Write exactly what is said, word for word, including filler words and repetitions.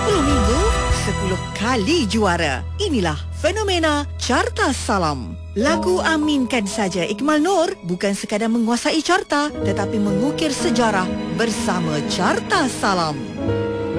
sepuluh minggu, sepuluh kali juara. Inilah fenomena Carta Salam. Lagu Aminkan Saja Ikmal Nur bukan sekadar menguasai carta tetapi mengukir sejarah bersama Carta Salam.